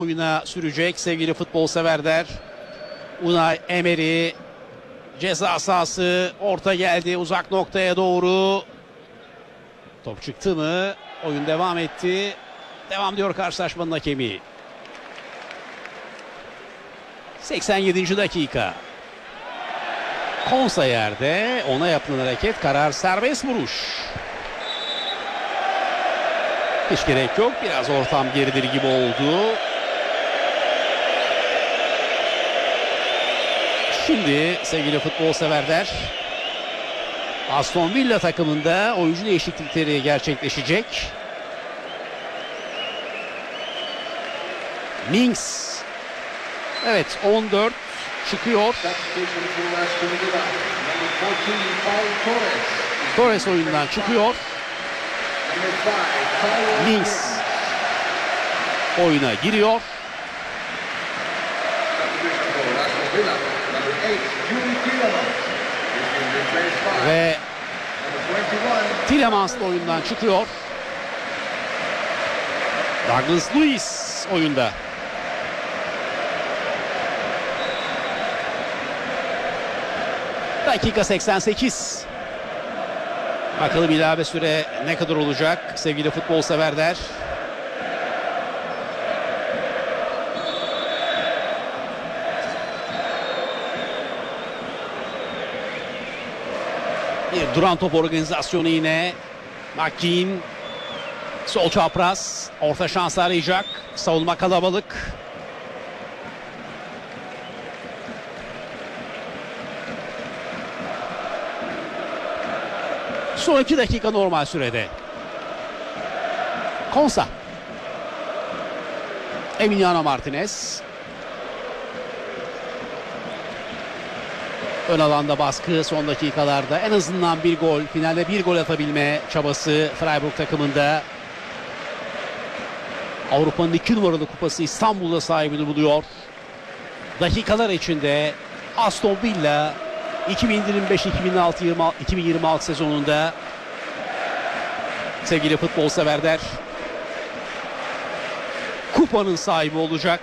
oyuna sürecek sevgili futbol severler. Unai Emery ceza sahası, orta geldi uzak noktaya doğru. Top çıktı mı? Oyun devam etti. Devam diyor karşılaşmanın hakemi. 87. dakika. Konsa yerde, ona yapılan hareket, karar serbest vuruş. Hiç gerek yok. Biraz ortam gerilir gibi oldu. Şimdi sevgili futbol severler, Aston Villa takımında oyuncu değişiklikleri gerçekleşecek. Mings, evet 14 çıkıyor. Torres oyundan çıkıyor. Mings oyuna giriyor. Ve Tielemans da oyundan çıkıyor. Douglas Luiz oyunda. Dakika 88. Bakalım ilave süre ne kadar olacak sevgili futbol severler. Bir duran top organizasyonu yine. McKean sol çapraz, orta şans arayacak. Savunma kalabalık. Son 2 dakika normal sürede. Konsa. Emiliano Martinez. Ön alanda baskı son dakikalarda. En azından bir gol, finalde bir gol atabilme çabası Freiburg takımında. Avrupa'nın 2 numaralı kupası İstanbul'da sahibini buluyor. Dakikalar içinde Aston Villa 2025-2026 sezonunda sevgili futbol severler kupanın sahibi olacak.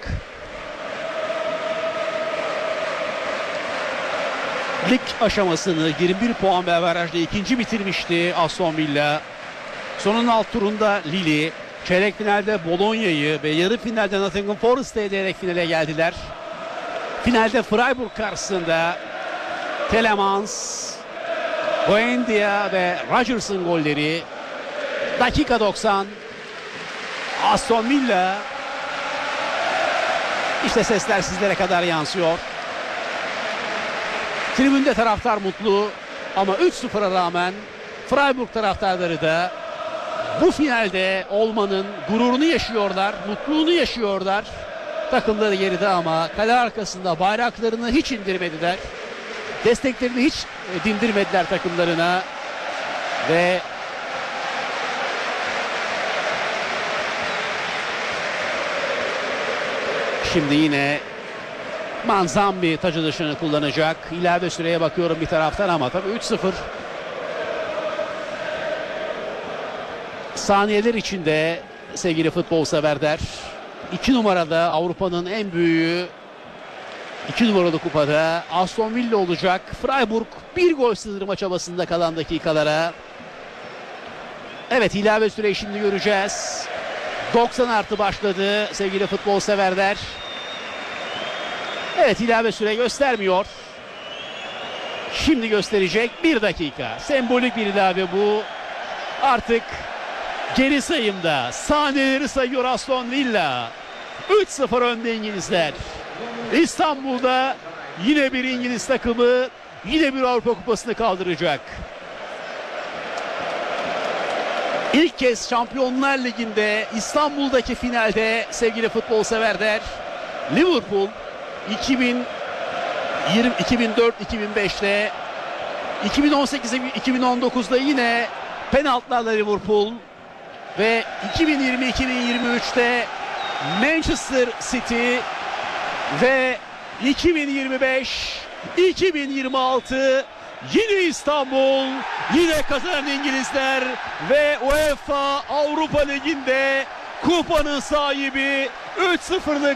Lig aşamasını 21 puan ve averajla ikinci bitirmişti Aston Villa. Sonun alt turunda Lille, çeyrek finalde Bologna'yı ve yarı finalde Nottingham Forest'ı ederek finale geldiler. Finalde Freiburg karşısında Tielemans, Buendia ve Rodgers'ın golleri. Dakika 90. Aston Villa. İşte sesler sizlere kadar yansıyor. Tribünde taraftar mutlu ama 3-0'a rağmen Freiburg taraftarları da bu finalde olmanın gururunu yaşıyorlar, mutluluğunu yaşıyorlar. Takımları geride ama kale arkasında bayraklarını hiç indirmediler. Desteklerini hiç dindirmediler takımlarına. Ve şimdi yine Manzambi taç atışını kullanacak. İlave süreye bakıyorum bir taraftan ama tabii 3-0. Saniyeler içinde sevgili futbol severler. 2 numarada Avrupa'nın en büyüğü 2 numaralı kupada Aston Villa olacak. Freiburg bir gol sığdırma çabasında kalan dakikalara. Evet, ilave süreyi şimdi göreceğiz. 90 artı başladı sevgili futbol severler. Evet, ilave süre göstermiyor. Şimdi gösterecek 1 dakika. Sembolik bir ilave bu. Artık geri sayımda saniyeleri sayıyor Aston Villa. 3-0 önde İngilizler. İstanbul'da yine bir İngiliz takımı, yine bir Avrupa Kupası'nı kaldıracak. İlk kez Şampiyonlar Ligi'nde İstanbul'daki finalde sevgili futbol severler, Liverpool 2004-2005'te, 2018-2019'da yine penaltılarla Liverpool ve 2020-2023'te Manchester City ve 2025-2026 yine İstanbul, yine kazanan İngilizler ve UEFA Avrupa Ligi'nde kupanın sahibi 3-0'lık